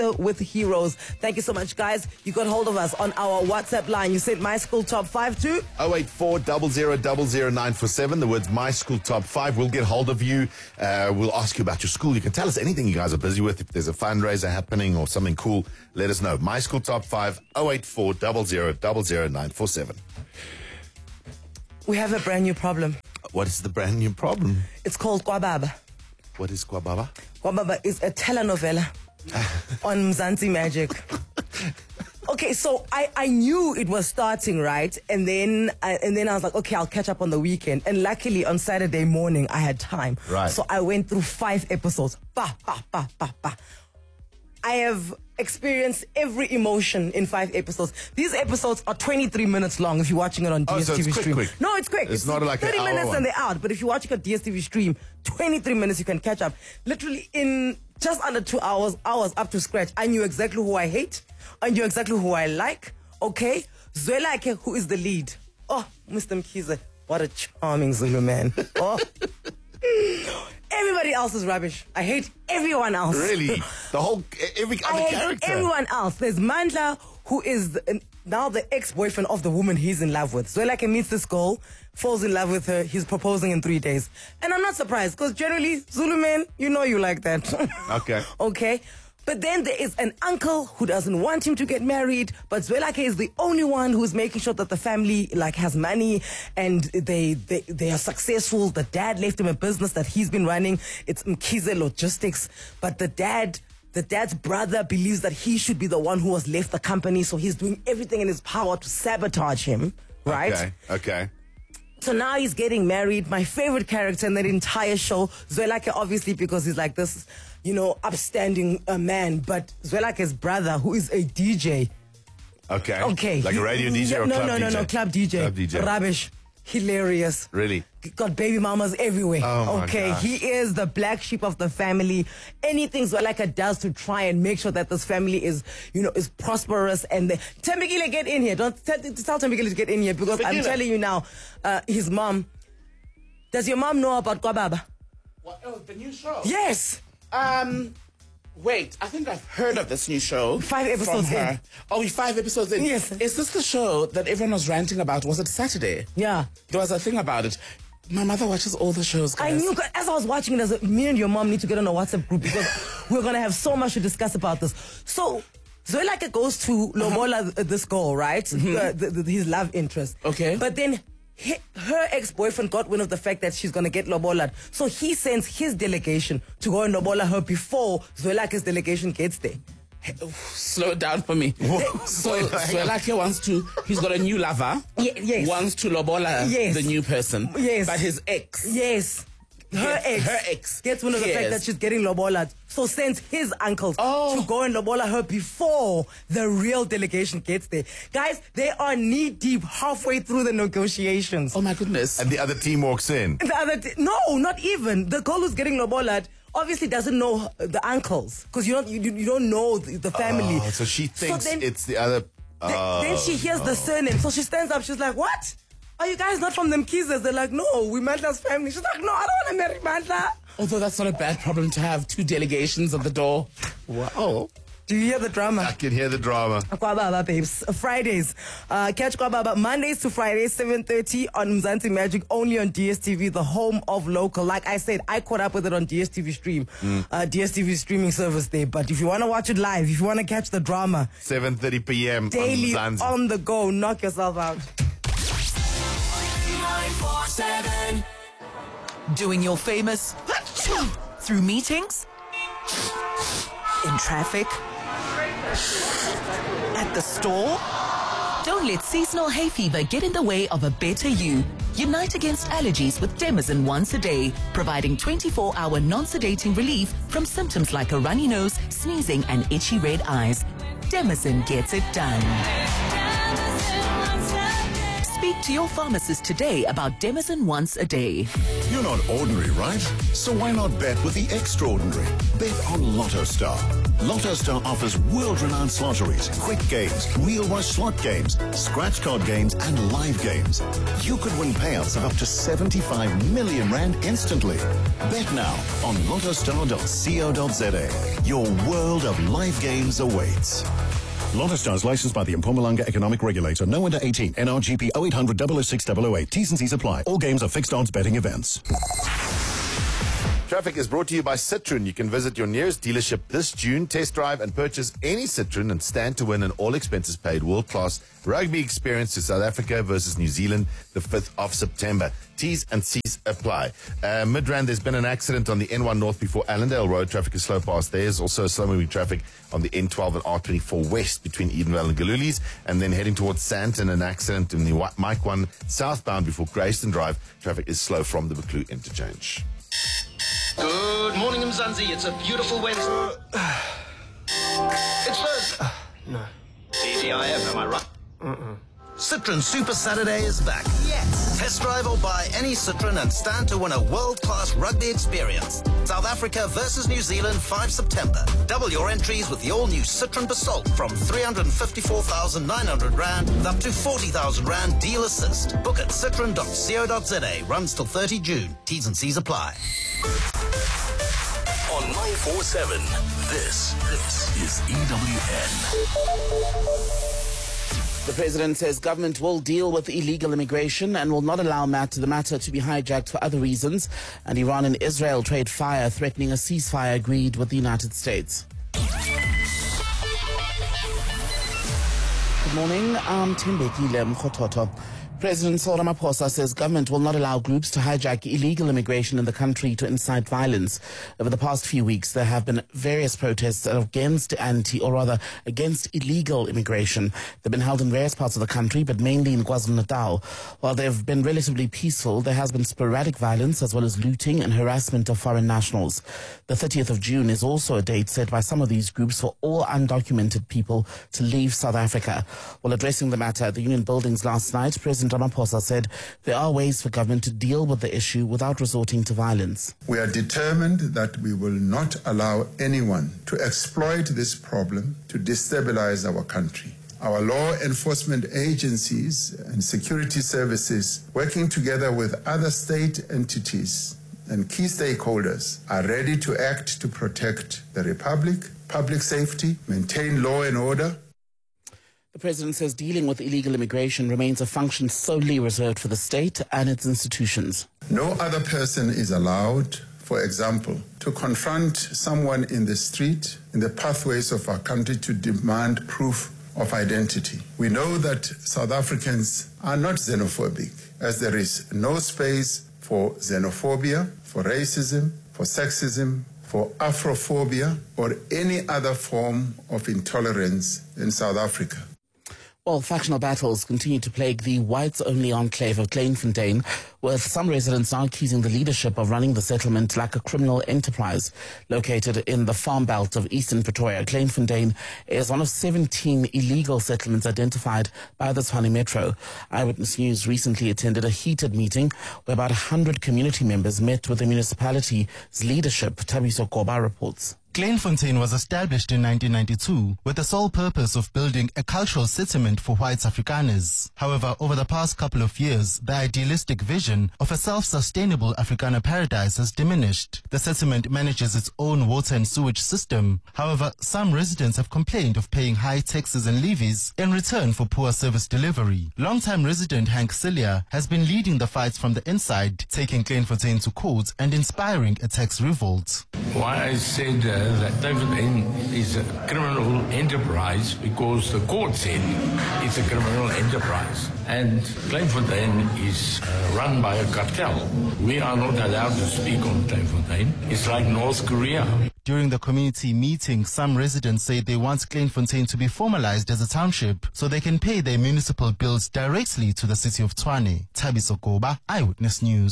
Laughter with Heroes. Thank you so much, guys. You got hold of us on our WhatsApp line. You said My School Top 5 too? 084 0000 947. The words My School Top 5. We'll get hold of you. We'll ask you about your school. You can tell us anything you guys are busy with. If there's a fundraiser happening or something cool, let us know. My School Top 5, 084 0000 947. We have a brand new problem. What is the brand new problem? It's called Kwababa. What is Kwababa? Kwababa is a telenovela on Mzansi Magic. Okay, so I knew it was starting, right? And then I was like, okay, I'll catch up on the weekend. And luckily on Saturday morning, I had time. Right. So I went through 5 episodes. I have experienced every emotion in 5 episodes. These episodes are 23 minutes long if you're watching it on DSTV so it's stream. quick. No, it's quick. It's not like 30 an hour minutes one. and they're out. But if you're watching a DSTV stream, 23 minutes you can catch up. Literally in just under 2 hours, I was up to scratch. I knew exactly who I hate. I knew exactly who I like. Okay? Zwelakhe, who is the lead? Oh, Mr. Mkhize, what a charming Zulu man. Oh. Everybody else is rubbish. I hate everyone else. Really? Every I other hate character? everyone else. There's Mandla, who is now the ex-boyfriend of the woman he's in love with. Zwelakhe meets this girl, falls in love with her. He's proposing in 3 days. And I'm not surprised, because generally, Zulu men, you know you like that. Okay. Okay? But then there is an uncle who doesn't want him to get married, but Zwelakhe is the only one who's making sure that the family has money and they are successful. The dad left him a business that he's been running. It's Mkhize Logistics. But the dad's brother believes that he should be the one who has left the company, so he's doing everything in his power to sabotage him, right? Okay. So now he's getting married. My favorite character in that entire show, Zwelakhe, obviously, because he's like this, upstanding man. But Zwelakhe's brother, who is a DJ. Okay. Like a radio DJ or club DJ? No, club DJ. Club DJ. Rubbish. Hilarious. Really? Got baby mamas everywhere. Oh my gosh. He is the black sheep of the family. Anything Zwelakhe does to try and make sure that this family is prosperous. And Thembekile, get in here. Don't tell Thembekile to get in here, because I'm telling you now, his mom. Does your mom know about Kwababa? What? Oh, the new show? Yes. Wait, I think I've heard of this new show. 5 episodes from her. in. Oh, 5 episodes in. Yes. Is this the show that everyone was ranting about? Was it Saturday? Yeah. There was a thing about it. My mother watches all the shows, guys. I knew, as I was watching it, I was like, me and your mom need to get on a WhatsApp group, because we're going to have so much to discuss about this. So, Zwelakhe goes to Lobola, this girl, right? His love interest. Okay. But then her ex-boyfriend got wind of the fact that she's going to get Lobola. So he sends his delegation to go and Lobola her before Zwelakhe's delegation gets there. Slow it down for me. So Zwelakhe he's got a new lover. Yes. Wants to lobola the new person. Yes. But his ex. Yes. Her ex gets wind of the fact that she's getting lobola, so sends his uncles to go and lobola her before the real delegation gets there. Guys, they are knee deep halfway through the negotiations. Oh my goodness. And the other team walks in. No, not even. The girl who's getting lobola obviously doesn't know the uncles, because you don't know the family. Oh, so she thinks it's the other. Then she hears the surname, so she stands up. She's like, "What? Are you guys not from them Mkhizes?" They're like, "No, we Mandla's family." She's like, "No, I don't want to marry Mandla." Although that's not a bad problem to have 2 delegations at the door. Wow. Do you hear the drama? I can hear the drama. Kwababa, babes. Fridays. Catch Kwababa Mondays to Fridays, 7:30 on Mzansi Magic, only on DSTV, the home of local. Like I said, I caught up with it on DSTV Stream, DSTV streaming service there. But if you want to watch it live, if you want to catch the drama, 7:30 p.m. daily on Mzansi. on the go, knock yourself out. 947. Doing your famous through meetings, in traffic, at the store. Don't let seasonal hay fever get in the way of a better you. Unite against allergies with Demazin once a day, providing 24-hour non-sedating relief from symptoms like a runny nose, sneezing, and itchy red eyes. Demazin gets it done. Speak to your pharmacist today about Demazin once a day. You're not ordinary, right? So why not bet with the extraordinary? Bet on Lotto Star. Lotto Star offers world-renowned lotteries, quick games, wheel-rush slot games, scratch card games, and live games. You could win payouts of up to 75 million rand instantly. Bet now on lottostar.co.za. Your world of live games awaits. Lotto Star is licensed by the Mpumalanga Economic Regulator. No under 18. NRGP 0800 006 008. T's and C's apply. All games are fixed odds betting events. Traffic is brought to you by Citroen. You can visit your nearest dealership this June, test drive and purchase any Citroen and stand to win an all expenses paid world-class rugby experience to South Africa versus New Zealand the 5th of September. T's and C's apply. Midrand, there's been an accident on the N1 North before Allendale Road. Traffic is slow past there. There's also slow-moving traffic on the N12 and R24 West between Edenvale and Galulies. And then heading towards Sandton, an accident in the Mike 1 southbound before Grayston Drive. Traffic is slow from the Buccleuch interchange. Good morning, Mzansi. It's a beautiful Wednesday. It's Thursday. No. TGIF, am I right? Citroen Super Saturday is back. Yes. Test drive or buy any Citroen and stand to win a world-class rugby experience. South Africa versus New Zealand, 5 September. Double your entries with the all-new Citroen Basalt from 354,900 Rand up to 40,000 Rand deal assist. Book at citroen.co.za. Runs till 30 June. T's and C's apply. On 947, this is EWN. The president says government will deal with illegal immigration and will not allow the matter to be hijacked for other reasons. And Iran and Israel trade fire, threatening a ceasefire agreed with the United States. Good morning, I'm Tembekile Mkhototo. President Cyril Ramaphosa says government will not allow groups to hijack illegal immigration in the country to incite violence. Over the past few weeks, there have been various protests against illegal immigration. They've been held in various parts of the country, but mainly in KwaZulu-Natal. While they've been relatively peaceful, there has been sporadic violence as well as looting and harassment of foreign nationals. The 30th of June is also a date set by some of these groups for all undocumented people to leave South Africa. While addressing the matter at the Union Buildings last night, President Ramaphosa said there are ways for government to deal with the issue without resorting to violence. We are determined that we will not allow anyone to exploit this problem to destabilize our country. Our law enforcement agencies and security services, working together with other state entities and key stakeholders, are ready to act to protect the Republic, public safety, maintain law and order. The president says dealing with illegal immigration remains a function solely reserved for the state and its institutions. No other person is allowed, for example, to confront someone in the street, in the pathways of our country to demand proof of identity. We know that South Africans are not xenophobic, as there is no space for xenophobia, for racism, for sexism, for Afrophobia, or any other form of intolerance in South Africa. Well, factional battles continue to plague the whites-only enclave of Kleinfontein, with some residents now accusing the leadership of running the settlement like a criminal enterprise. Located in the farm belt of eastern Pretoria, Kleinfontein is one of 17 illegal settlements identified by the Tshwane Metro. Eyewitness News recently attended a heated meeting where about 100 community members met with the municipality's leadership. Thabiso Koba reports. Kleinfontein was established in 1992 with the sole purpose of building a cultural settlement for white Afrikaners. However, over the past couple of years, the idealistic vision of a self-sustainable Afrikaner paradise has diminished. The settlement manages its own water and sewage system. However, some residents have complained of paying high taxes and levies in return for poor service delivery. Longtime resident Hank Cilia has been leading the fights from the inside, taking Kleinfontein to court and inspiring a tax revolt. Why I said that Kleinfontein is a criminal enterprise because the court said it's a criminal enterprise. And Kleinfontein is run by a cartel. We are not allowed to speak on Kleinfontein. It's like North Korea. During the community meeting, some residents say they want Kleinfontein to be formalized as a township so they can pay their municipal bills directly to the city of Tshwane. Thabiso Koba, Eyewitness News.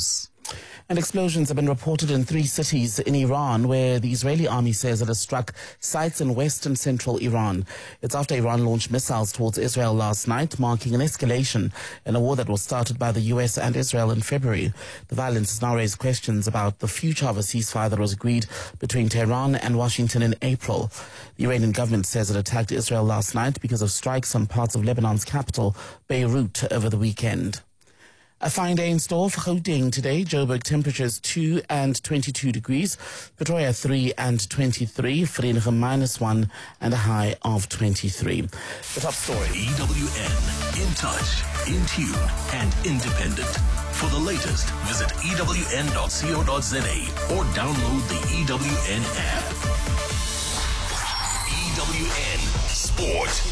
And explosions have been reported in 3 cities in Iran, where the Israeli army says it has struck sites in western central Iran. It's after Iran launched missiles towards Israel last night, marking an escalation in a war that was started by the US and Israel in February. The violence has now raised questions about the future of a ceasefire that was agreed between Tehran and Washington in April. The Iranian government says it attacked Israel last night because of strikes on parts of Lebanon's capital, Beirut, over the weekend. A fine day in store for Gauteng today. Joburg temperatures 2 and 22 degrees. Pretoria 3 and 23. Vereeniging -1 and a high of 23. The top story. EWN. In touch, in tune and independent. For the latest, visit ewn.co.za or download the EWN app. EWN Sport.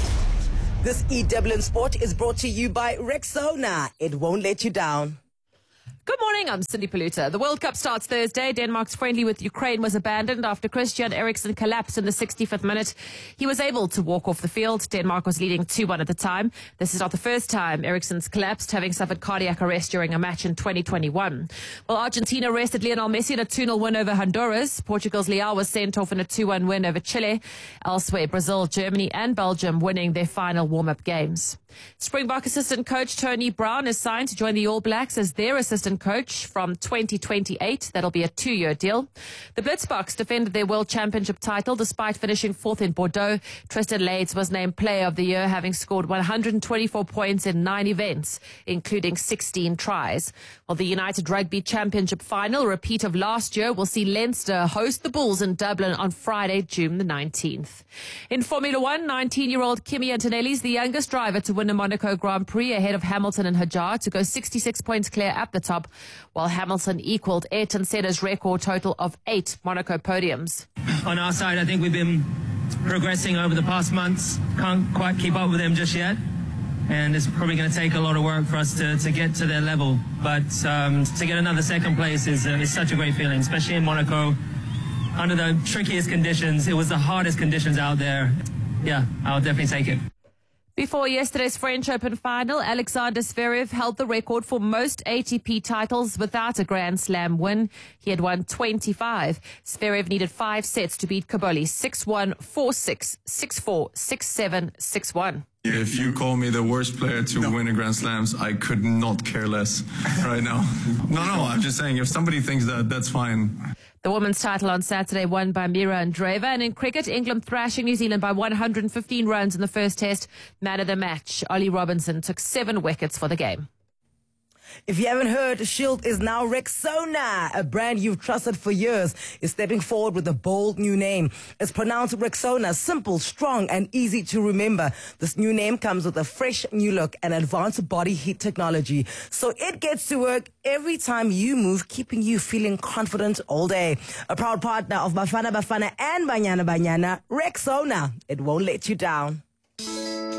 This EWN Sport is brought to you by Rexona. It won't let you down. Good morning, I'm Cindy Paluta. The World Cup starts Thursday. Denmark's friendly with Ukraine was abandoned after Christian Eriksen collapsed in the 65th minute. He was able to walk off the field. Denmark was leading 2-1 at the time. This is not the first time Eriksen's collapsed, having suffered cardiac arrest during a match in 2021. Well, Argentina rested Lionel Messi in a 2-0 win over Honduras. Portugal's Leao was sent off in a 2-1 win over Chile. Elsewhere, Brazil, Germany and Belgium winning their final warm-up games. Springbok assistant coach Tony Brown is signed to join the All Blacks as their assistant coach from 2028. That'll be a 2-year deal. The Blitzboks defended their World Championship title despite finishing 4th in Bordeaux. Tristan Lades was named Player of the Year, having scored 124 points in 9 events, including 16 tries. Well, the United Rugby Championship final, a repeat of last year, will see Leinster host the Bulls in Dublin on Friday, June the 19th. In Formula 1, 19-year-old Kimi Antonelli is the youngest driver to win the Monaco Grand Prix ahead of Hamilton and Hadjar to go 66 points clear at the top, while Hamilton equaled Ayrton Senna's record total of 8 Monaco podiums. On our side, I think we've been progressing over the past months. Can't quite keep up with them just yet. And it's probably going to take a lot of work for us to get to their level. But to get another second place is such a great feeling, especially in Monaco. Under the trickiest conditions, it was the hardest conditions out there. Yeah, I'll definitely take it. Before yesterday's French Open final, Alexander Zverev held the record for most ATP titles without a Grand Slam win. He had won 25. Zverev needed 5 sets to beat Caboli 6-1, 4-6, 6-4, 6-7, 6-1. If you call me the worst player to win a Grand Slams, I could not care less right now. No, I'm just saying, if somebody thinks that, that's fine. The women's title on Saturday won by Mira Andreeva. And in cricket, England thrashing New Zealand by 115 runs in the first test. Man of the match, Ollie Robinson, took 7 wickets for the game. If you haven't heard, Shield is now Rexona. A brand you've trusted for years is stepping forward with a bold new name. It's pronounced Rexona, simple, strong, and easy to remember. This new name comes with a fresh new look and advanced body heat technology. So it gets to work every time you move, keeping you feeling confident all day. A proud partner of Bafana Bafana and Banyana Banyana, Rexona. It won't let you down.